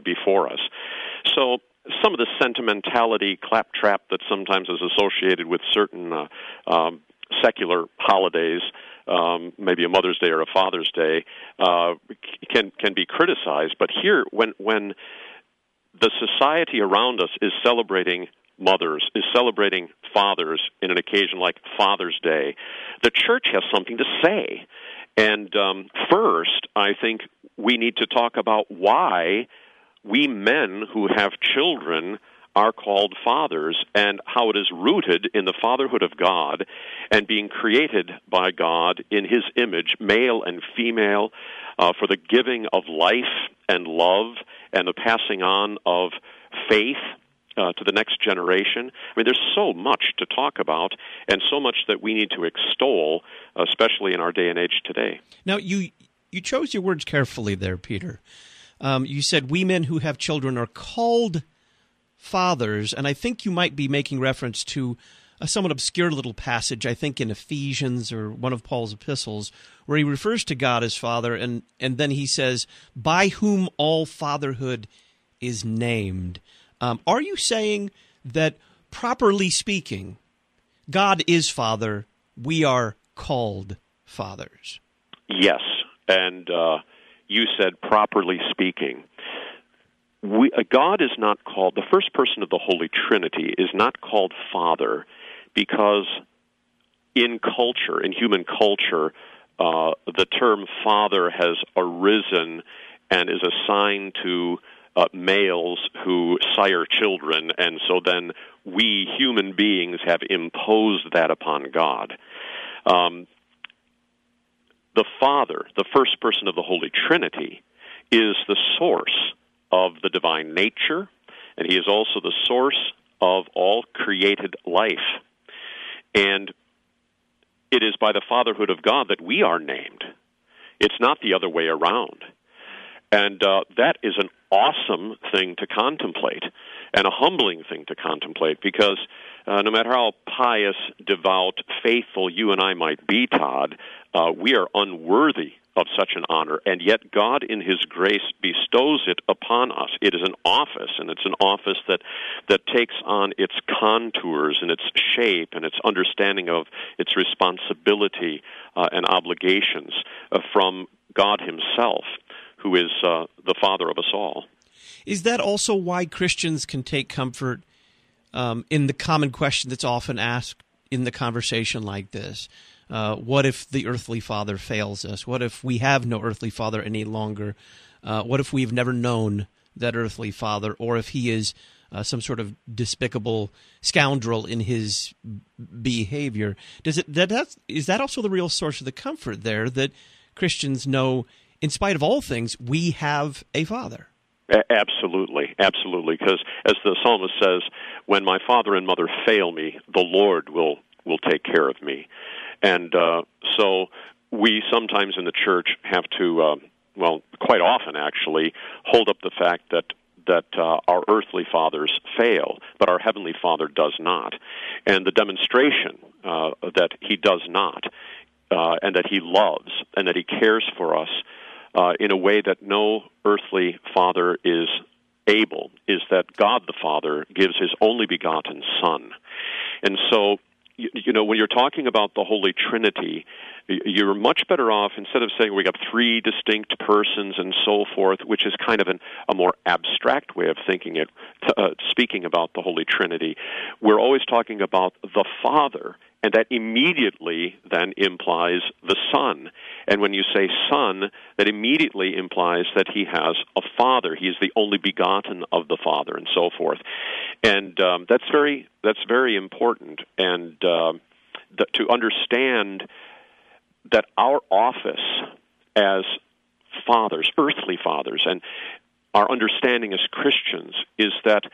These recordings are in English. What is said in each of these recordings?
created before us. So some of the sentimentality, claptrap that sometimes is associated with certain secular holidays, maybe a Mother's Day or a Father's Day, can be criticized. But here, when the society around us is celebrating mothers, is celebrating fathers in an occasion like Father's Day, the church has something to say. And first, I think we need to talk about why we men who have children are called fathers, and how it is rooted in the fatherhood of God and being created by God in His image, male and female, for the giving of life and love and the passing on of faith to the next generation. I mean, there's so much to talk about and so much that we need to extol, especially in our day and age today. Now, you chose your words carefully there, Peter. You said we men who have children are called fathers, and I think you might be making reference to a somewhat obscure little passage, I think in Ephesians or one of Paul's epistles, where he refers to God as Father, and then he says, by whom all fatherhood is named. Are you saying that, properly speaking, God is Father, we are called fathers? Yes, and you said properly speaking. God is not called, the first person of the Holy Trinity is not called Father because in culture, in human culture, the term father has arisen and is assigned to males who sire children, and so then we human beings have imposed that upon God. The Father, the first person of the Holy Trinity, is the source of the divine nature, and He is also the source of all created life. And it is by the fatherhood of God that we are named. It's not the other way around. And that is an awesome thing to contemplate and a humbling thing to contemplate, because no matter how pious, devout, faithful you and I might be, Todd, we are unworthy of such an honor, and yet God in His grace bestows it upon us. It is an office, and it's an office that takes on its contours and its shape and its understanding of its responsibility and obligations from God Himself, who is the Father of us all. Is that also why Christians can take comfort in the common question that's often asked in the conversation like this? What if the earthly father fails us? What if we have no earthly father any longer? What if we've never known that earthly father, or if he is some sort of despicable scoundrel in his behavior? Is that also the real source of the comfort there, that Christians know, in spite of all things, we have a father? Absolutely, absolutely. Because as the psalmist says, when my father and mother fail me, the Lord will take care of me. And so we sometimes in the church have to, quite often actually, hold up the fact that our earthly fathers fail, but our heavenly Father does not. And the demonstration that He does not, and that He loves, and that He cares for us in a way that no earthly father is able, is that God the Father gives His only begotten Son. And so, you know, when you're talking about the Holy Trinity, you're much better off, instead of saying we got three distinct persons and so forth, which is kind of a more abstract way of thinking it, speaking about the Holy Trinity, we're always talking about the Father, and that immediately then implies the Son. And when you say Son, that immediately implies that He has a Father. He is the only begotten of the Father, and so forth. And that's very important. And to understand that our office as fathers, earthly fathers, and our understanding as Christians is that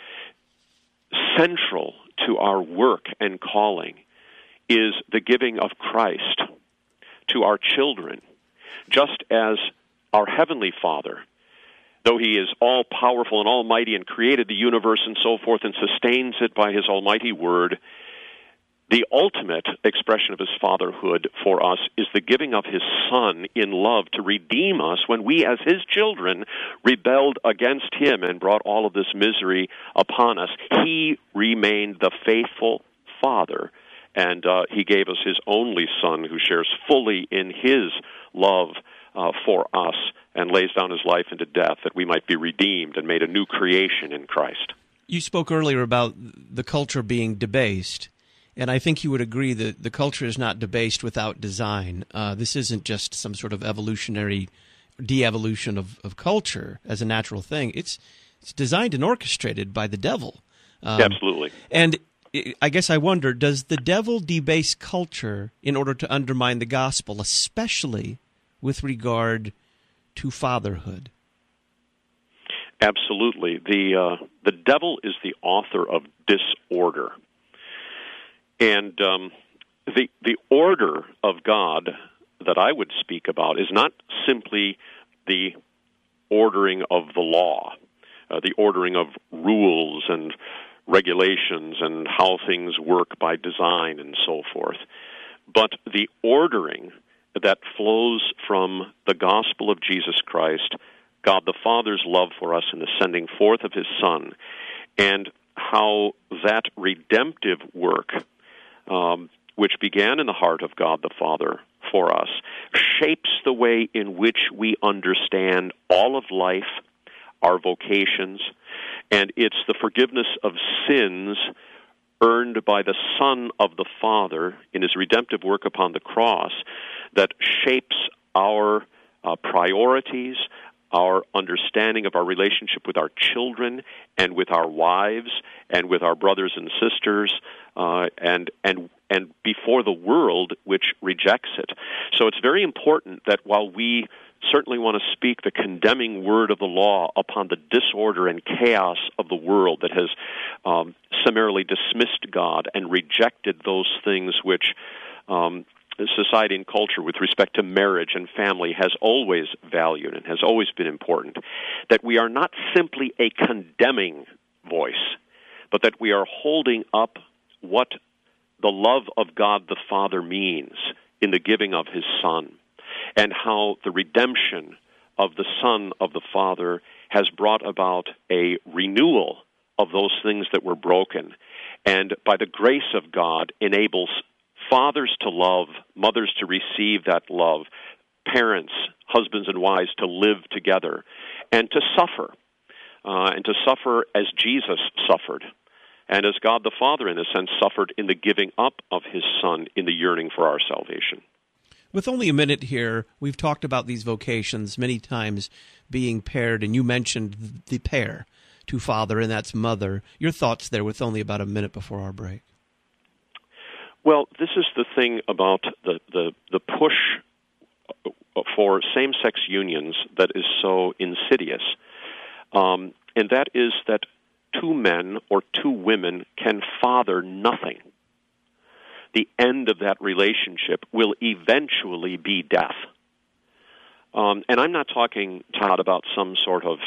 central to our work and calling is the giving of Christ to our children, just as our Heavenly Father, though He is all-powerful and almighty and created the universe and so forth and sustains it by His almighty word, The ultimate expression of his fatherhood for us is the giving of his Son in love to redeem us when we, as his children, rebelled against him and brought all of this misery upon us. He remained the faithful Father, and he gave us his only Son who shares fully in his love for us and lays down his life into death that we might be redeemed and made a new creation in Christ. You spoke earlier about the culture being debased. And I think you would agree that the culture is not debased without design. This isn't just some sort of evolutionary de-evolution of culture as a natural thing. It's designed and orchestrated by the devil. Absolutely. And I guess I wonder, does the devil debase culture in order to undermine the gospel, especially with regard to fatherhood? Absolutely. The devil is the author of disorder. And the order of God that I would speak about is not simply the ordering of the law, the ordering of rules and regulations and how things work by design and so forth, but the ordering that flows from the gospel of Jesus Christ, God the Father's love for us in the sending forth of his Son, and how that redemptive work, which began in the heart of God the Father for us, shapes the way in which we understand all of life, our vocations, and it's the forgiveness of sins earned by the Son of the Father in his redemptive work upon the cross that shapes our priorities, our understanding of our relationship with our children and with our wives and with our brothers and sisters and before the world which rejects it. So it's very important that while we certainly want to speak the condemning word of the law upon the disorder and chaos of the world that has summarily dismissed God and rejected those things which society and culture with respect to marriage and family has always valued and has always been important, that we are not simply a condemning voice, but that we are holding up what the love of God the Father means in the giving of his Son, and how the redemption of the Son of the Father has brought about a renewal of those things that were broken, and by the grace of God enables fathers to love, mothers to receive that love, parents, husbands and wives to live together, and to suffer as Jesus suffered, and as God the Father, in a sense, suffered in the giving up of his Son in the yearning for our salvation. With only a minute here, we've talked about these vocations many times being paired, and you mentioned the pair to father, and that's mother. Your thoughts there with only about a minute before our break. Well, this is the thing about the push for same-sex unions that is so insidious, and that is that two men or two women can father nothing. The end of that relationship will eventually be death. And I'm not talking, Todd, about some sort of,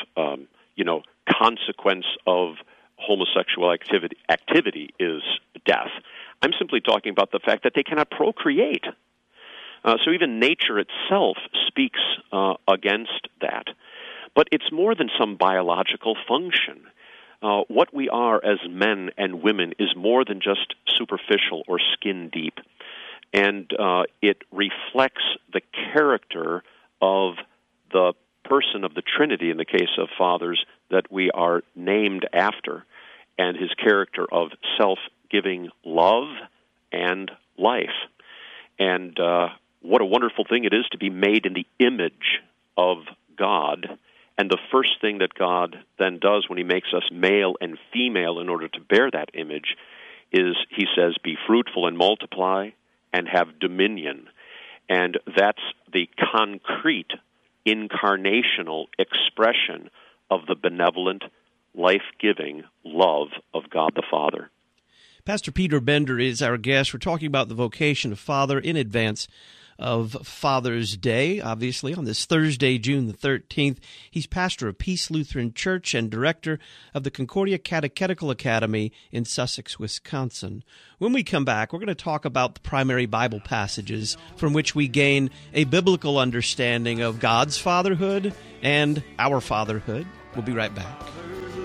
consequence of homosexual activity is death. I'm simply talking about the fact that they cannot procreate. So even nature itself speaks against that. But it's more than some biological function. What we are as men and women is more than just superficial or skin deep. And it reflects the character of the person of the Trinity, in the case of fathers, that we are named after, and his character of self-giving love and life. And what a wonderful thing it is to be made in the image of God. And the first thing that God then does when he makes us male and female in order to bear that image is, he says, be fruitful and multiply and have dominion. And that's the concrete, incarnational expression of the benevolent, life-giving love of God the Father. Pastor Peter Bender is our guest. We're talking about the vocation of father in advance of Father's Day, obviously, on this Thursday, June the 13th. He's pastor of Peace Lutheran Church and director of the Concordia Catechetical Academy in Sussex, Wisconsin. When we come back, we're going to talk about the primary Bible passages from which we gain a biblical understanding of God's fatherhood and our fatherhood. We'll be right back.